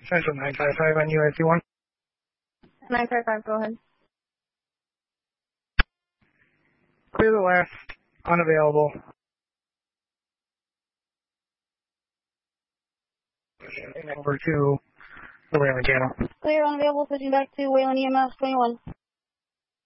Central 955 on UIC 1. 955, go ahead. Clear the last, unavailable. Over to the Wayland channel. Clear, unavailable, switching back to Wayland EMS 21.